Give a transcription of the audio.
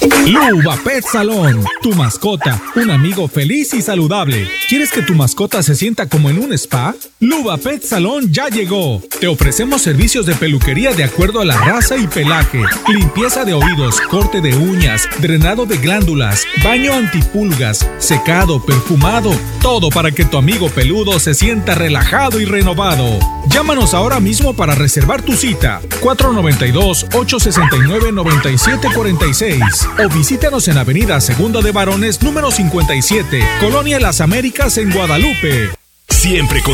Luba Pet Salón, tu mascota, un amigo feliz y saludable. ¿Quieres que tu mascota se sienta como en un spa? Luba Pet Salón ya llegó. Te ofrecemos servicios de peluquería de acuerdo a la raza y pelaje, limpieza de oídos, corte de uñas, drenado de glándulas, baño antipulgas, secado, perfumado, todo para que tu amigo peludo se sienta relajado y renovado. Llámanos ahora mismo para reservar tu cita. 492-869-9746 o visítanos en Avenida Segunda de Varones número 57, Colonia Las Américas en Guadalupe. Siempre con